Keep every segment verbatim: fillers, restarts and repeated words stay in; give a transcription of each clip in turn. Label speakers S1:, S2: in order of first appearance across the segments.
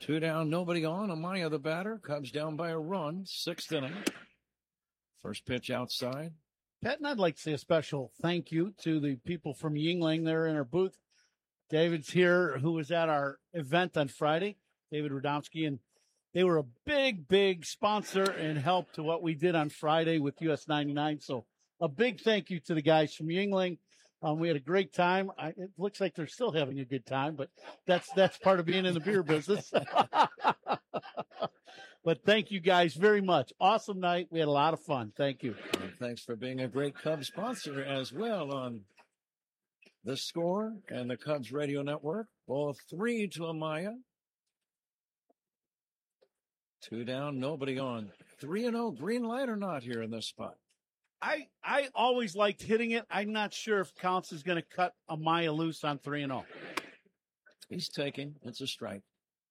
S1: Two down, nobody on. Amaya, the batter, Cubs down by a run. Sixth inning. First pitch outside.
S2: Pat, and I'd like to say a special thank you to the people from Yuengling. They're in our booth. David's here, who was at our event on Friday, David Radomski, and they were a big, big sponsor and help to what we did on Friday with U S ninety-nine. So a big thank you to the guys from Yuengling. Um, we had a great time. I, it looks like they're still having a good time, but that's that's part of being in the beer business. But thank you guys very much. Awesome night. We had a lot of fun. Thank you.
S1: And thanks for being a great Cubs sponsor as well on The Score and the Cubs Radio Network. Ball three to Amaya. Two down, nobody on. Three and oh, green light or not here in this spot?
S2: I, I always liked hitting it. I'm not sure if Counts is going to cut Amaya loose on three and oh.
S1: He's taking. It's a strike.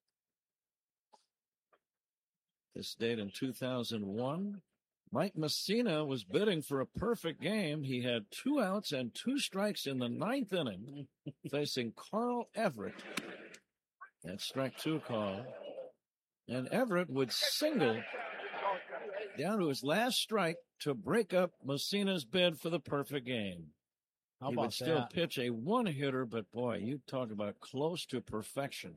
S1: This date in two thousand one. Mike Messina was bidding for a perfect game. He had two outs and two strikes in the ninth inning, facing Carl Everett. That strike two call. And Everett would single down to his last strike to break up Messina's bid for the perfect game.
S2: How
S1: he
S2: about
S1: would still
S2: that?
S1: pitch a one-hitter, but boy, you talk about close to perfection.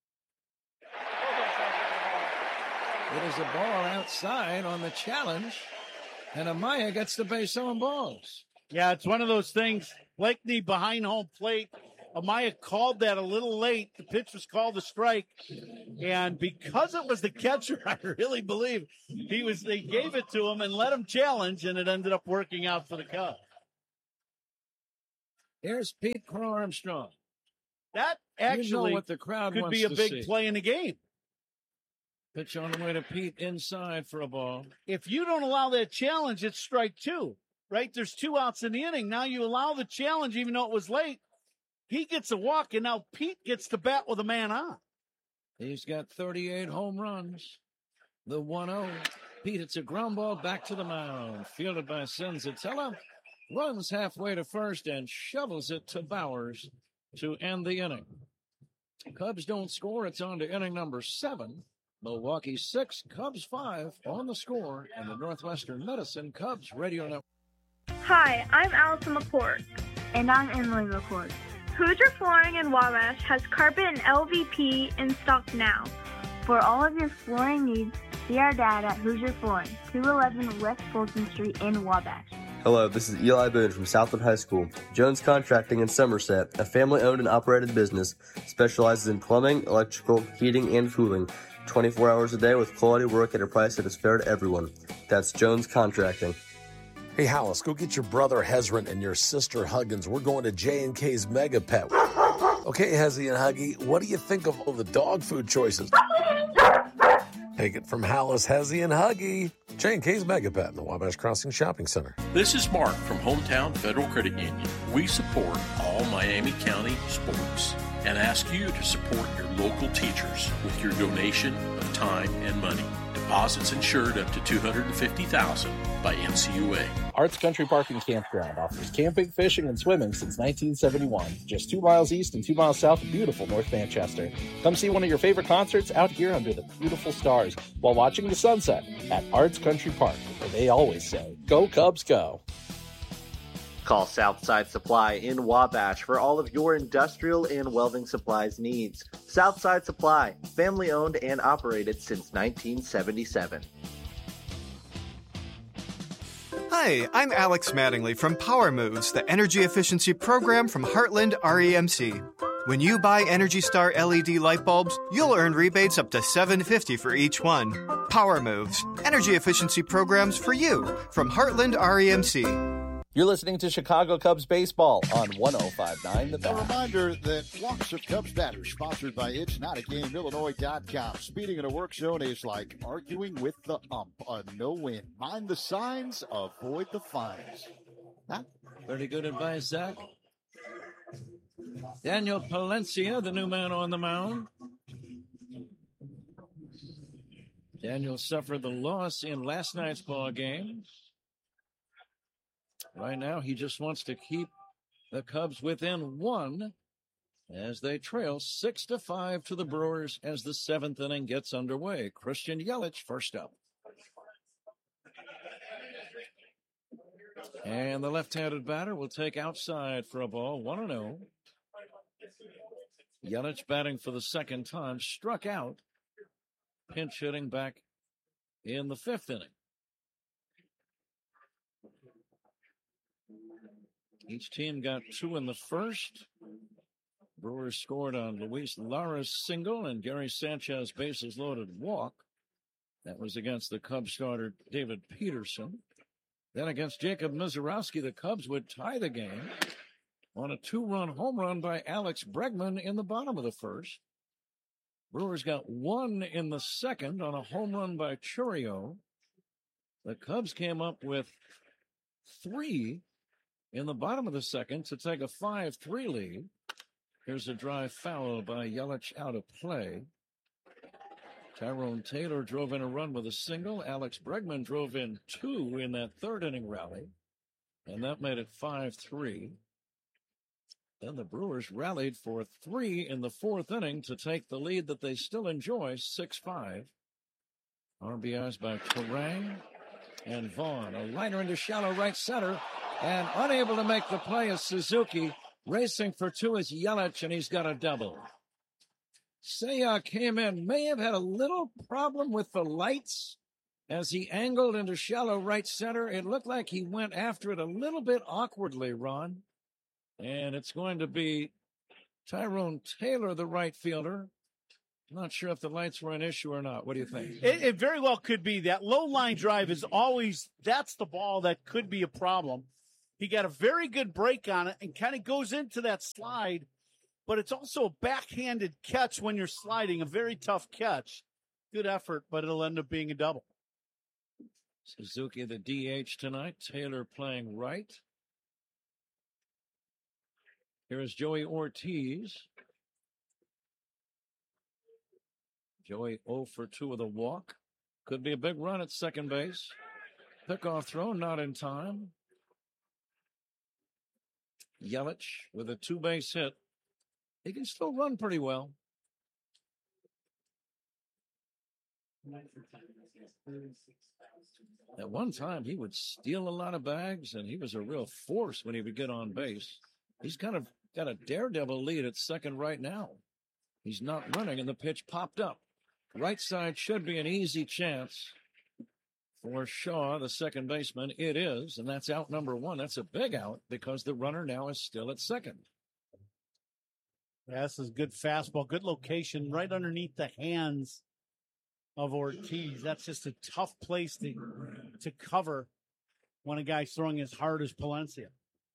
S1: It is a ball outside on the challenge, and Amaya gets the base on balls.
S2: Yeah, it's one of those things. Blakeney behind home plate. Amaya called that a little late. The pitch was called a strike. And because it was the catcher, I really believe he was, they gave it to him and let him challenge, and it ended up working out for the Cubs.
S1: Here's Pete Crow Armstrong.
S2: That actually
S1: you know what the crowd
S2: could
S1: wants
S2: be a
S1: to
S2: big
S1: see.
S2: play in the game.
S1: Pitch on the way to Pete inside for a ball.
S2: If you don't allow that challenge, it's strike two, right? There's two outs in the inning. Now you allow the challenge, even though it was late. He gets a walk, and now Pete gets to bat with a man on.
S1: He's got thirty-eight home runs. The one oh. Pete, it's a ground ball back to the mound. Fielded by Senzatella. Runs halfway to first and shovels it to Bowers to end the inning. Cubs don't score. It's on to inning number seven. Milwaukee six, Cubs five on The Score and the Northwestern Medicine Cubs Radio Network.
S3: Hi, I'm Allison McCord.
S4: And I'm Emily McCord.
S3: Hoosier Flooring in Wabash has carpet and L V P in stock now.
S4: For all of your flooring needs, see our dad at Hoosier Flooring, two eleven West Fulton Street in Wabash.
S5: Hello, this is Eli Boone from Southwood High School. Jones Contracting in Somerset, a family-owned and operated business, specializes in plumbing, electrical, heating, and cooling, twenty-four hours a day with quality work at a price that is fair to everyone. That's Jones Contracting.
S6: Hey, Hollis, go get your brother Hezron and your sister Huggins. We're going to J and K's Mega Pet. Okay, Hezzy and Huggy, what do you think of all the dog food choices? Take it from Hollis, Hezzy, and Huggy. J and K's Mega Pet in the Wabash Crossing Shopping Center.
S7: This is Mark from Hometown Federal Credit Union. We support all Miami County sports and ask you to support your local teachers with your donation of time and money. Deposits insured up to two hundred fifty thousand dollars by N C U A.
S8: Arts Country Park and Campground offers camping, fishing, and swimming since nineteen seventy-one. Just two miles east and two miles south of beautiful North Manchester. Come see one of your favorite concerts out here under the beautiful stars while watching the sunset at Arts Country Park, where they always say, "Go Cubs, go."
S9: Call Southside Supply in Wabash for all of your industrial and welding supplies needs. Southside Supply, family owned and operated since nineteen seventy-seven.
S10: Hi, I'm Alex Mattingly from Power Moves, the energy efficiency program from Heartland R E M C. When you buy Energy Star L E D light bulbs, you'll earn rebates up to seven dollars and fifty cents for each one. Power Moves, energy efficiency programs for you from Heartland R E M C.
S8: You're listening to Chicago Cubs Baseball on one oh five point nine The Bat.
S11: A reminder that Walks of Cubs Batters, sponsored by It's Not a Game, Illinois dot com. Speeding in a work zone is like arguing with the ump. A no-win. Mind the signs, avoid the fines.
S1: Huh? Pretty good advice, Zach. Daniel Palencia, the new man on the mound. Daniel suffered the loss in last night's ball game. Right now, he just wants to keep the Cubs within one as they trail six to five to the Brewers as the seventh inning gets underway. Christian Yelich first up. And the left-handed batter will take outside for a ball, one and oh. Yelich batting for the second time, struck out, pinch hitting back in the fifth inning. Each team got two in the first. Brewers scored on Luis Lara's single and Gary Sanchez bases loaded walk. That was against the Cubs starter David Peterson. Then against Jacob Misiorowski, the Cubs would tie the game on a two-run home run by Alex Bregman in the bottom of the first. Brewers got one in the second on a home run by Chourio. The Cubs came up with three in the bottom of the second to take a five three lead. Here's a dry foul by Yelich out of play. Tyrone Taylor drove in a run with a single. Alex Bregman drove in two in that third inning rally, and that made it five three. Then the Brewers rallied for three in the fourth inning to take the lead that they still enjoy, six five. R B Is by Turang and Vaughn. A liner into shallow right center, and unable to make the play is Suzuki. Racing for two is Yelich, and he's got a double. Seiya came in, may have had a little problem with the lights as he angled into shallow right center. It looked like he went after it a little bit awkwardly, Ron. And it's going to be Tyrone Taylor, the right fielder. Not sure if the lights were an issue or not. What do you think?
S2: It, it very well could be. That low line drive is always, that's the ball that could be a problem. He got a very good break on it and kind of goes into that slide, but it's also a backhanded catch when you're sliding, a very tough catch. Good effort, but it'll end up being a double.
S1: Suzuki, the D H tonight. Taylor playing right. Here is Joey Ortiz. Joey oh for two with a walk. Could be a big run at second base. Pickoff throw, not in time. Yelich with a two-base hit. He can still run pretty well. At one time, he would steal a lot of bags, and he was a real force when he would get on base. He's kind of got a daredevil lead at second right now. He's not running, and the pitch popped up. Right side should be an easy chance for Shaw, the second baseman. It is, and that's out number one. That's a big out because the runner now is still at second.
S2: Yeah, this is good fastball, good location right underneath the hands of Ortiz. That's just a tough place to, to cover when a guy's throwing as hard as Palencia.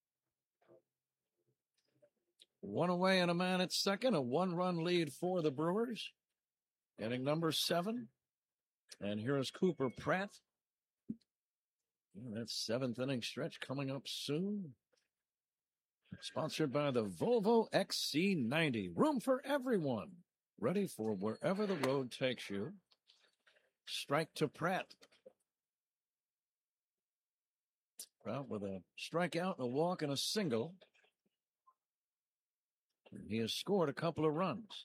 S1: One away and a man at second, a one-run lead for the Brewers. Inning number seven. And here is Cooper Pratt. That seventh inning stretch coming up soon. Sponsored by the Volvo X C ninety. Room for everyone. Ready for wherever the road takes you. Strike to Pratt. Pratt with a strikeout, a walk, and a single. He has scored a couple of runs.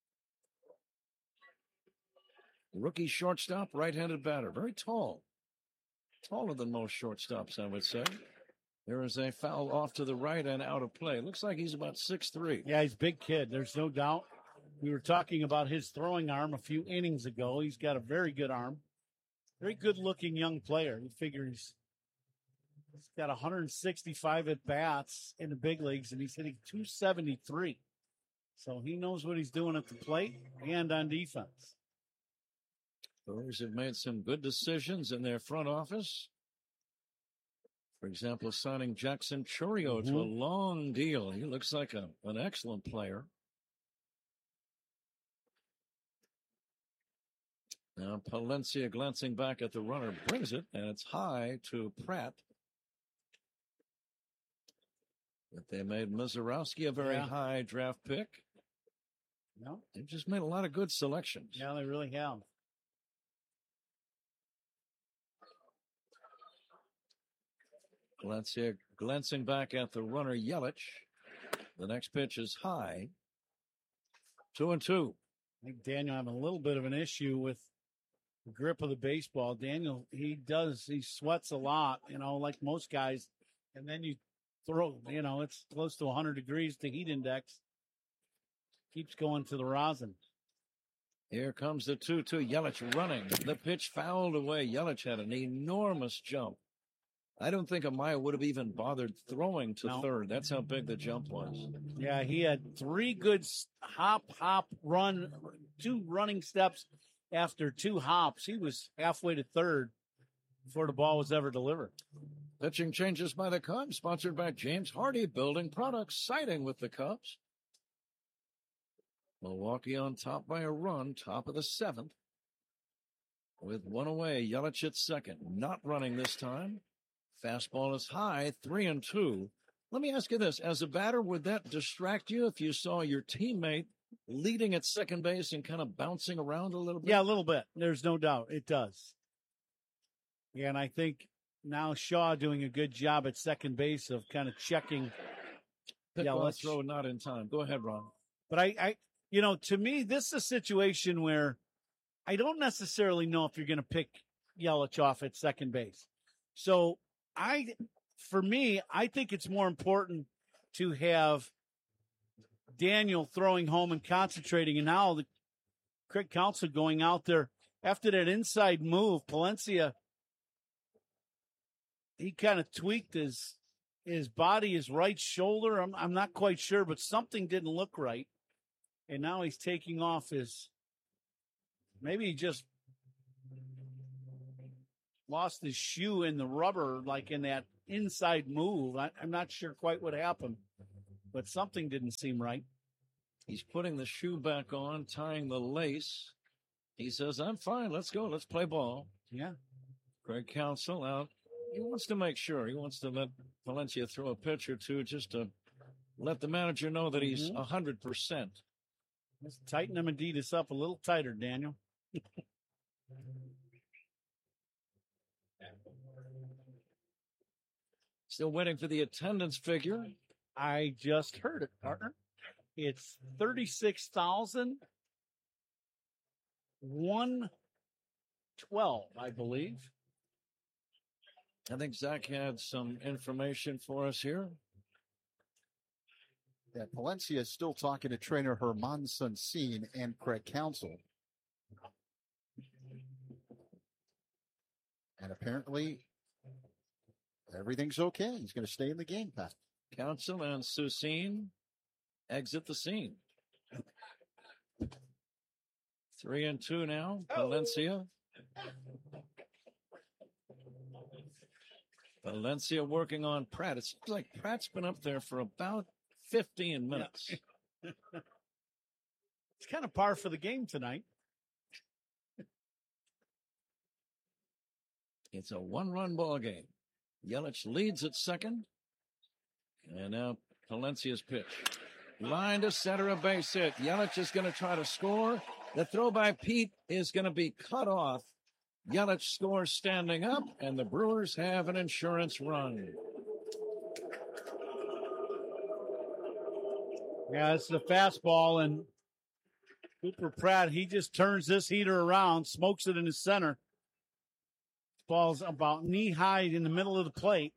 S1: Rookie shortstop, right-handed batter. Very tall. Taller than most shortstops, I would say. There is a foul off to the right and out of play. Looks like he's about six three.
S2: Yeah, he's a big kid. There's no doubt. We were talking about his throwing arm a few innings ago. He's got a very good arm. Very good-looking young player. You figure he's, he's got one hundred sixty-five at-bats in the big leagues, and he's hitting two seventy-three. So he knows what he's doing at the plate and on defense.
S1: Brewers have made some good decisions in their front office. For example, signing Jackson Chourio mm-hmm. to a long deal. He looks like a, an excellent player. Now Palencia glancing back at the runner brings it, and it's high to Pratt. But they made Misiorowski a very yeah. high draft pick.
S2: No,
S1: they've just made a lot of good selections.
S2: Yeah, they really have.
S1: Palencia glancing back at the runner Yelich. The next pitch is high. Two and two.
S2: I think Daniel having a little bit of an issue with the grip of the baseball. Daniel, he does, he sweats a lot, you know, like most guys. And then you throw, you know, it's close to one hundred degrees, the heat index. Keeps going to the rosin.
S1: Here comes the two two. Yelich running. The pitch fouled away. Yelich had an enormous jump. I don't think Amaya would have even bothered throwing to
S2: No.
S1: third. That's how big the jump was.
S2: Yeah, he had three good s- hop, hop, run, two running steps after two hops. He was halfway to third before the ball was ever delivered.
S1: Pitching changes by the Cubs, sponsored by James Hardy Building Products, siding with the Cubs. Milwaukee on top by a run, top of the seventh. With one away, Yelich at second. Not running this time. Fastball is high, three and two. Let me ask you this. As a batter, would that distract you if you saw your teammate leading at second base and kind of bouncing around a little bit?
S2: Yeah, a little bit. There's no doubt. It does. Yeah, and I think now Shaw doing a good job at second base of kind of checking.
S1: Pick
S2: Yeah,
S1: ball
S2: let's
S1: throw not in time. Go ahead, Ron.
S2: But I, I, you know, to me, this is a situation where I don't necessarily know if you're going to pick Yelich off at second base. So I, for me, I think it's more important to have Daniel throwing home and concentrating. And now the Craig Counsell going out there after that inside move. Palencia, he kind of tweaked his his body, his right shoulder. I'm I'm not quite sure, but something didn't look right. And now he's taking off his, maybe he just lost his shoe in the rubber, like in that inside move. I, I'm not sure quite what happened, but something didn't seem right.
S1: He's putting the shoe back on, tying the lace. He says, I'm fine. Let's go. Let's play ball.
S2: Yeah.
S1: Craig Counsell out. He wants to make sure. He wants to let Valencia throw a pitch or two just to let the manager know that he's
S2: Mhm.
S1: one hundred percent.
S2: Let's tighten them Adidas up a little tighter, Daniel.
S1: Still waiting for the attendance figure.
S2: I just heard it, partner. It's thirty-six thousand one hundred twelve, I believe.
S1: I think Zach had some information for us here.
S11: Yeah, Palencia is still talking to trainer Herman Sunsin and Craig Counsell. And apparently, everything's okay. He's going to stay in the game, Pat.
S1: Counsell and Susin exit the scene. Three and two now. Valencia. Valencia working on Pratt. It seems like Pratt's been up there for about fifteen minutes.
S2: It's kind of par for the game tonight.
S1: It's a one-run ball game. Yelich leads at second. And now Palencia's pitch. Line to center, a base hit. Yelich is going to try to score. The throw by Pete is going to be cut off. Yelich scores standing up, and the Brewers have an insurance run.
S2: Yeah, it's the fastball, and Cooper Pratt, he just turns this heater around, smokes it in the center. Ball's about knee-high in the middle of the plate.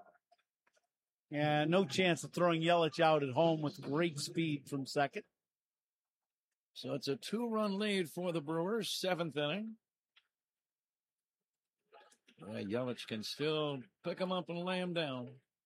S2: And no chance of throwing Yelich out at home with great speed from second.
S1: So it's a two-run lead for the Brewers, seventh inning. Yeah, Yelich can still pick him up and lay him down.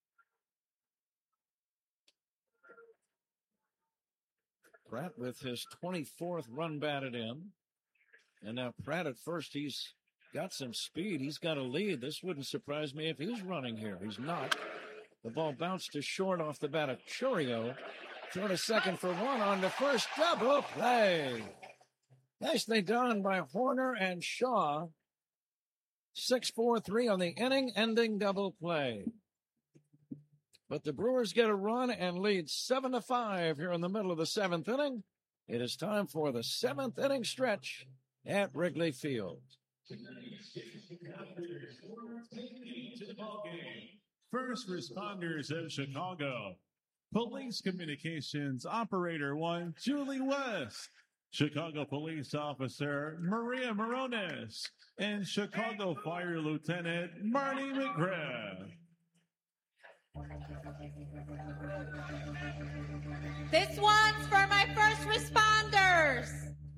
S1: Pratt with his twenty-fourth run batted in. And now Pratt at first, he's got some speed. He's got a lead. This wouldn't surprise me if he's running here. He's not. The ball bounced to short off the bat of Churio. Throw to second for one on the first double play. Nicely done by Horner and Shaw. six four three on the inning-ending double play. But the Brewers get a run and lead seven to five here in the middle of the seventh inning. It is time for the seventh inning stretch at Wrigley Field.
S12: First Responders of Chicago. Police Communications Operator one, Julie West. Chicago Police Officer Maria Morones. And Chicago Fire Lieutenant Marty McGrath.
S13: This one's for my first responders.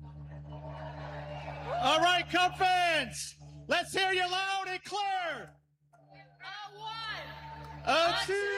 S2: All right, Cuffins, let's hear you loud and clear.
S13: A one.
S2: A
S13: A
S2: two.